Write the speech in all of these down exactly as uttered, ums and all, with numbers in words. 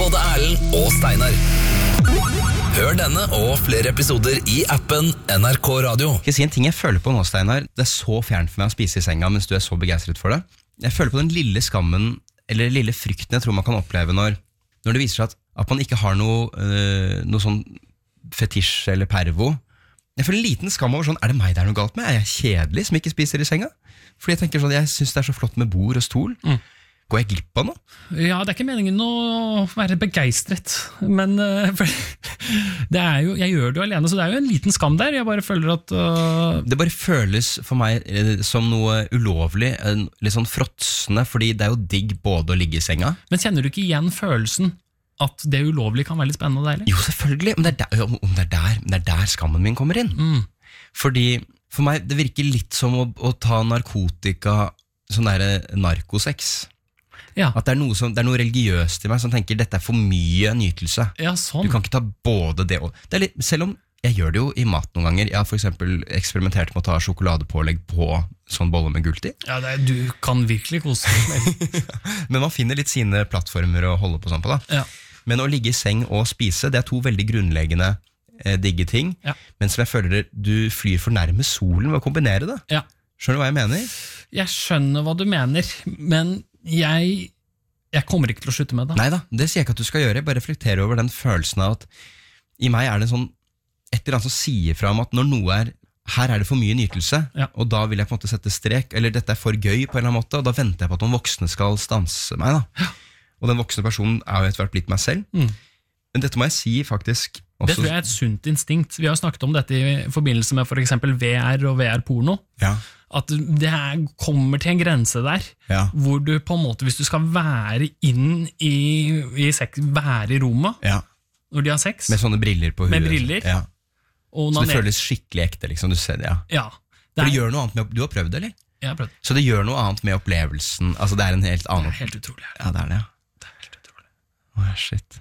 både Erlend og Steinar. Hør denne og flere episoder i appen N R K Radio. Skal jeg si en ting jeg føler på nå, Steinar? Det er så fjernt for meg å spise i senga mens du er så begeistret for det. Jeg føler på den lille skammen, eller lille frykten jeg tror man kan oppleve når, når det viser seg at, at man ikke har noe, øh, noe sånn fetisj eller pervo. Jeg føler en liten skam over sånn, er det meg det er noe galt med? Er jeg kjedelig som ikke spiser i senga? Fordi jeg tenker sånn, jeg synes det er så flott med bord og stol. Mm. Går jeg glipp av noe? Ja, det er ikke meningen å være begeistret, men uh, det er jo, jeg gjør det jo alene, så det er jo en liten skam der. Jeg bare føler at uh... Det bare føles for meg eh, som noe ulovlig, eh, litt sånn fråtsende, fordi det er jo digg både å ligge i senga. Men kjenner du ikke igjen følelsen at det ulovlig kan være litt spennende og deilig? Jo, selvfølgelig, men det er der, om det er der, det er der skammen min kommer inn. Mm. Fordi for meg, det virker litt som å, å ta narkotika, sånn der narkosex. Ja. At det er, noe som, det er noe religiøst i meg som tenker dette er for mye nytelse. Ja, sånn. Du kan ikke ta både det og det er litt, selv om jeg gjør det jo i mat noen ganger. Jeg har for eksempel eksperimentert med å ta sjokoladepålegg på sånn bolle med gult i. Ja, det er, du kan virkelig kose deg. Men man finner litt sine plattformer å holde på sånn på da. Ja. Men å ligge i seng og spise, det er to veldig grunnleggende eh, digge ting. Ja. Men som jeg føler du flyr for nærme solen ved å kombinere det. Ja. Skjønner du hva jeg mener? Jeg skjønner hva du mener, men Jeg, jeg kommer ikke til å slutte med det. Neida, det sier jeg ikke at du skal gjøre. Jeg bare reflekterer over den følelsen av at i meg er det sånn et eller annet som sier fra om at når noe er her er det for mye nytelse, ja. Og da vil jeg på en måte sette strek, eller dette er for gøy på en eller annen måte, og da venter jeg på at noen voksne skal stanse meg da. Ja. Og den voksne personen er jo etter hvert blitt meg selv. Mm. Men dette må jeg si faktisk også. Det tror jeg er et sunt instinkt. Vi har snakket om dette i forbindelse med for eksempel V R og V R-porno. Ja. At det her kommer til en grense der, ja. Hvor du på en måte, hvis du skal være inn i, i sex, være i rommet, ja. Når de har sex. Med sånne briller på huet. Med briller. Ja. Så det er... føles skikkelig ekte, liksom, du ser det, ja. Ja. Det er... For det gjør noe annet med, du har prøvd det, eller? Jeg har prøvd. Så det gjør noe annet med opplevelsen, altså det er en helt annen... Det er helt utrolig. Ja, det er det, ja. Det er helt utrolig. Åh, shit.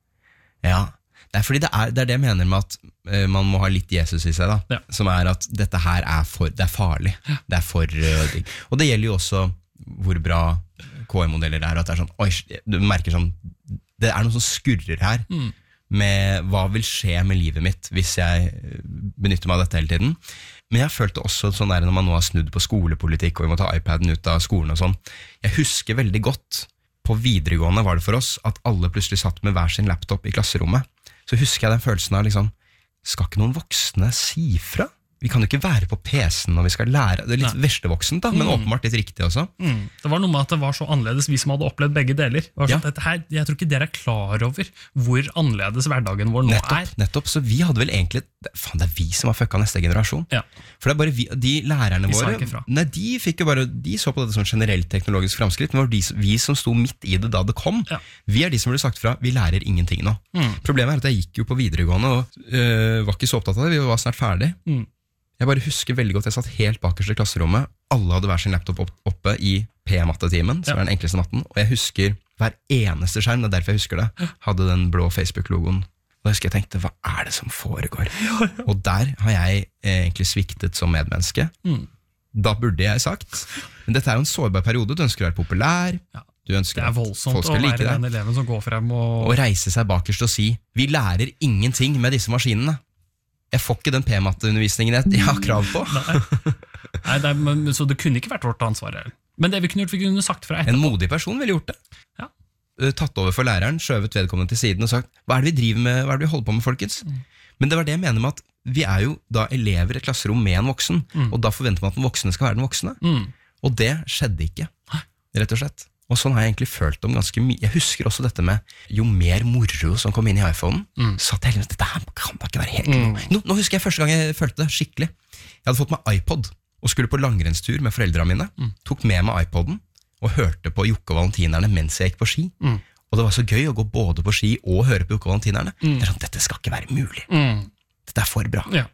Ja, det er fordi det er det, er det jeg mener med at uh, man må ha litt Jesus i seg da, ja. Som er at dette her er, for, det er farlig, ja. Det er for uh, digg. Og det gjelder jo også hvor bra K I-modeller er, og at det er sånn, oi, du merker sånn, det er noe som skurrer her, mm. Med hva vil skje med livet mitt hvis jeg benytter meg av dette hele tiden. Men jeg følte også sånn der når man nå har snudd på skolepolitikk, og vi må ta iPaden ut av skolen og sånn, jeg husker veldig godt, på videregående var det for oss, at alle plutselig satt med hver sin laptop i klasserommet. Så husker jeg den følelsen av liksom, skal ikke noen voksne si fra? Vi kan jo ikke være på P C-en når vi skal lære. Det er litt verslevoksent da, men mm. åpenbart litt riktig også. Mm. Det var noe med at det var så annerledes, vi som hadde opplevd begge deler. Det var sånn, ja. Dette her, jeg tror ikke dere er klar over hvor annerledes hverdagen vår nå nettopp, er. Nettopp, så vi hadde vel egentlig, faen det er vi som har fucka neste generasjon. Ja. For det er bare vi, de lærerne de våre, nei, de fikk jo bare, de så på dette som generelt teknologisk fremskritt, men det var de, vi som sto midt i det da det kom. Ja. Vi er de som ble sagt fra, vi lærer ingenting nå. Mm. Problemet er at jeg gikk jo på videregående, og øh, var ikke så opptatt av det, vi var snart ferdig. Mm. Jeg bare husker veldig godt, jeg satt helt bakerst i klasserommet, alle hadde hver sin laptop oppe i P-mattetimen, som ja. Er den enkleste matten, og jeg husker hver eneste skjerm, det er derfor jeg husker det, hadde den blå Facebook-logoen. Og jeg husker jeg tenkte, hva er det som foregår? Ja, ja. Og der har jeg egentlig sviktet som medmenneske. Mm. Da burde jeg sagt, men dette er jo en sårbar periode, du ønsker å være populær, ja. Du ønsker det er voldsomt å være den eleven som går frem og... Og reise seg bakerst og si, vi lærer ingenting med disse maskinene. Jeg får ikke den P-matteundervisningen jeg har krav på. Nei, Nei det er, men, så det kunne ikke vært vårt ansvar. Men det vi kunne gjort, vi kunne sagt fra etterpå. En modig person ville gjort det. Ja. Tatt over for læreren, skjøvet vedkommende til siden og sagt, hva er det vi driver med, hva er det vi holder på med, folkens? Mm. Men det var det jeg mener med at vi er jo da elever i et klasserom med en voksen, mm. og da forventer man at den voksne skal være den voksne. Mm. Og det skjedde ikke, rett og slett. Og sånn har jeg egentlig følt om ganske mye. Jeg husker også dette med jo mer moro som kom inn i iPhonen, mm. så at jeg liksom, dette her kan da ikke være helt mm. nå, nå husker jeg første gang jeg følte det skikkelig. Jeg hadde fått meg iPod og skulle på langrennstur med foreldrene mine. Mm. Tok med meg iPoden og hørte på Jokke og Valentinerne mens jeg gikk på ski. Mm. Og det var så gøy å gå både på ski og høre på Jokke og Valentinerne. Mm. Det er sånn, dette skal ikke være mulig. Mm. Dette er for bra. Ja.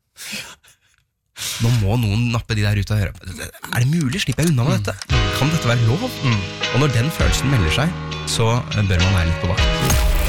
Nå må noen nappe de der ut og høre. Er det mulig? Slipper jeg unna med dette? Kan dette være lov? Mm. Og når den følelsen melder seg, så bør man være litt på vakt.